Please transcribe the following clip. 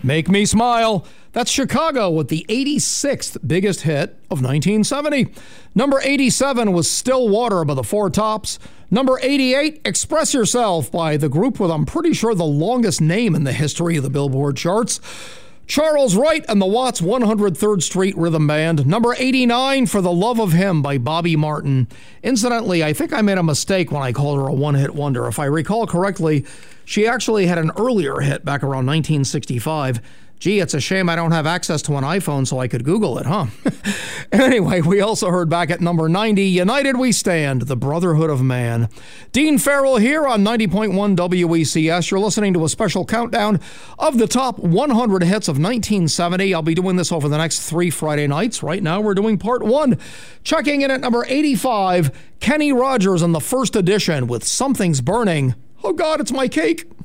Make Me Smile. That's Chicago with the 86th biggest hit of 1970. Number 87 was Still Water by the Four Tops. Number 88, Express Yourself by the group with, I'm pretty sure, the longest name in the history of the Billboard charts. Charles Wright and the Watts 103rd Street Rhythm Band. Number 89, For the Love of Him by Bobby Martin. Incidentally, I think I made a mistake when I called her a one-hit wonder. If I recall correctly, she actually had an earlier hit back around 1965. Gee, it's a shame I don't have access to an iPhone so I could Google it, huh? Anyway, we also heard back at number 90, United We Stand, The Brotherhood of Man. Dean Farrell here on 90.1 WECS. You're listening to a special countdown of the top 100 hits of 1970. I'll be doing this over the next 3 Friday nights. Right now, we're doing part 1. Checking in at number 85, Kenny Rogers in the first edition with Something's Burning. Oh God, it's my cake.